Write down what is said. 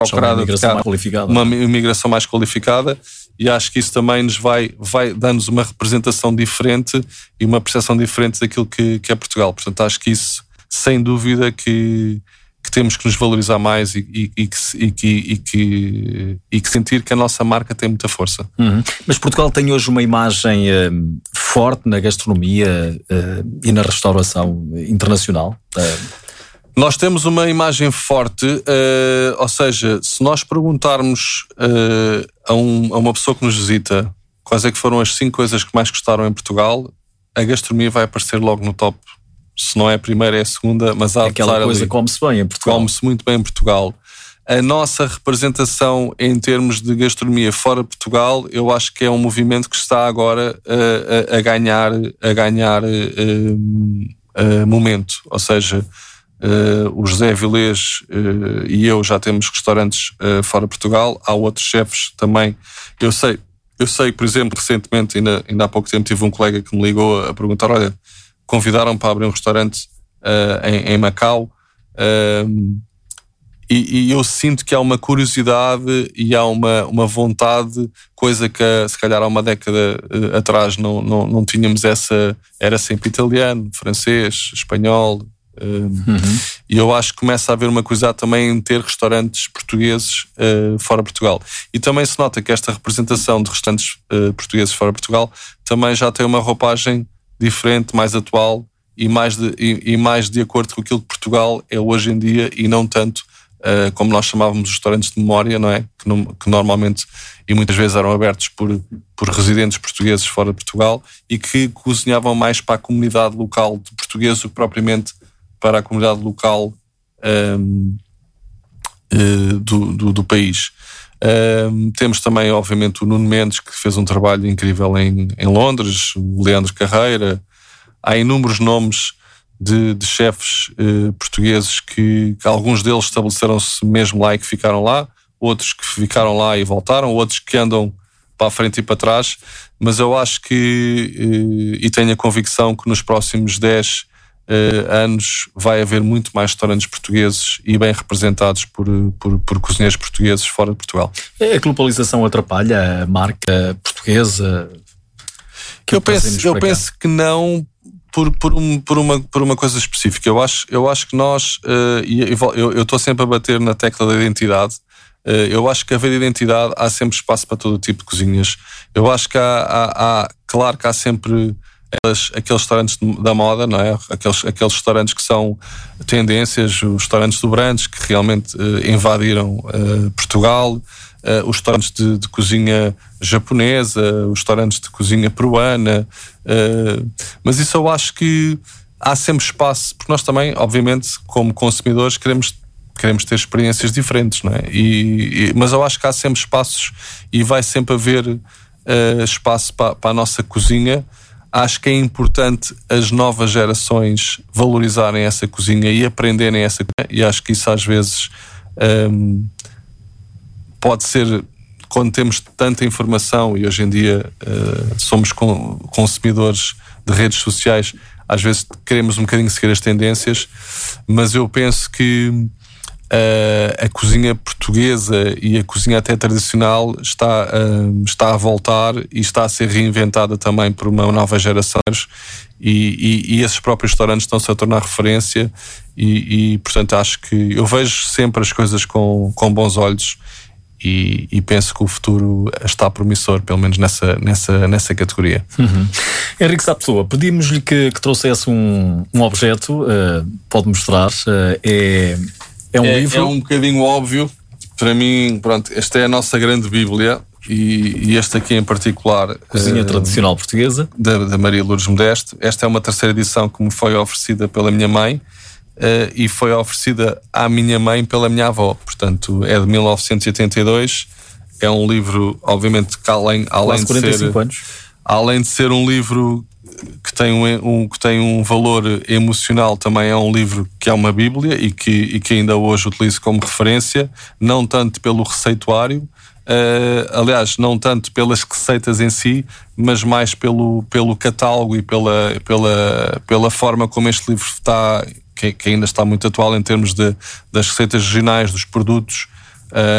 procurada, uma imigração mais qualificada, e acho que isso também nos vai dar-nos uma representação diferente e uma percepção diferente daquilo que é Portugal. Portanto, acho que isso, sem dúvida, que temos que nos valorizar mais e que sentir que a nossa marca tem muita força. Mas Portugal tem hoje uma imagem forte na gastronomia e na restauração internacional? Nós temos uma imagem forte, ou seja, se nós perguntarmos a uma pessoa que nos visita quais é que foram as 5 coisas que mais gostaram em Portugal, a gastronomia vai aparecer logo no top. Se não é a primeira, é a segunda, mas há aquela coisa, come-se bem em Portugal. Come-se muito bem em Portugal. A nossa representação em termos de gastronomia fora de Portugal, eu acho que é um movimento que está agora a ganhar momento. Ou seja, o José Avilés e eu já temos restaurantes fora de Portugal. Há outros chefes também. Eu sei, por exemplo, recentemente, ainda há pouco tempo, tive um colega que me ligou a perguntar: olha, convidaram para abrir um restaurante em Macau, e eu sinto que há uma curiosidade e há uma vontade, coisa que se calhar há uma década atrás não tínhamos essa. Era sempre italiano, francês, espanhol, e eu acho que começa a haver uma curiosidade também em ter restaurantes portugueses fora de Portugal. E também se nota que esta representação de restaurantes portugueses fora de Portugal também já tem uma roupagem diferente, mais atual e mais de acordo com aquilo que Portugal é hoje em dia, e não tanto como nós chamávamos os restaurantes de memória, não é? Que normalmente e muitas vezes eram abertos por residentes portugueses fora de Portugal e que cozinhavam mais para a comunidade local de portugueses do que propriamente para a comunidade local do país. Temos também, obviamente, o Nuno Mendes, que fez um trabalho incrível em Londres, o Leandro Carreira. Há inúmeros nomes de chefes portugueses que alguns deles estabeleceram-se mesmo lá e que ficaram lá, outros que ficaram lá e voltaram, outros que andam para a frente e para trás, mas eu acho que, e tenho a convicção que nos próximos 10 anos vai haver muito mais restaurantes portugueses e bem representados por cozinheiros portugueses fora de Portugal. A globalização atrapalha a marca portuguesa? Eu penso que não, por uma coisa específica. Eu acho que nós, eu estou sempre a bater na tecla da identidade. Eu acho que haver identidade, há sempre espaço para todo tipo de cozinhas. Eu acho que claro que há sempre aqueles restaurantes da moda, não é? Aqueles restaurantes que são tendências, os restaurantes do Brandes, que realmente invadiram Portugal, os restaurantes de cozinha japonesa, os restaurantes de cozinha peruana, mas isso eu acho que há sempre espaço, porque nós também, obviamente, como consumidores, queremos ter experiências diferentes, não é? Mas eu acho que há sempre espaços e vai sempre haver espaço para a nossa cozinha. Acho que é importante as novas gerações valorizarem essa cozinha e aprenderem essa cozinha, e acho que isso às vezes pode ser, quando temos tanta informação e hoje em dia somos consumidores de redes sociais, às vezes queremos um bocadinho seguir as tendências, mas eu penso que a cozinha portuguesa e a cozinha até tradicional está a voltar e está a ser reinventada também por uma nova geração, e esses próprios restaurantes estão-se a tornar referência e portanto acho que eu vejo sempre as coisas com bons olhos e penso que o futuro está promissor, pelo menos nessa categoria. Henrique Sá Pessoa, pedimos-lhe que trouxesse um objeto, pode mostrar, é um livro? É um bocadinho óbvio. Para mim, pronto, esta é a nossa grande Bíblia e este aqui em particular... Cozinha tradicional portuguesa. Da Maria Lourdes Modesto. Esta é uma terceira edição que me foi oferecida pela minha mãe e foi oferecida à minha mãe pela minha avó. Portanto, é de 1982. É um livro, obviamente, que além de 45 anos. Além de ser um livro que tem um valor emocional, também é um livro que é uma Bíblia e que ainda hoje utilizo como referência, não tanto pelo receituário, aliás, não tanto pelas receitas em si, mas mais pelo catálogo e pela forma como este livro está, que ainda está muito atual em termos das receitas regionais, dos produtos,